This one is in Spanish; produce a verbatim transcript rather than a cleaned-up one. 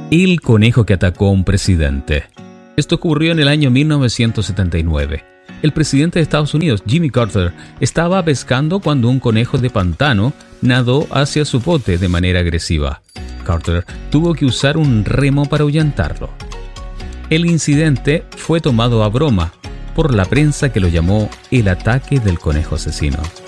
El conejo que atacó a un presidente. Esto ocurrió en el año mil novecientos setenta y nueve. El presidente de Estados Unidos, Jimmy Carter, estaba pescando cuando un conejo de pantano nadó hacia su bote de manera agresiva. Carter tuvo que usar un remo para ahuyentarlo. El incidente fue tomado a broma por la prensa, que lo llamó el ataque del conejo asesino.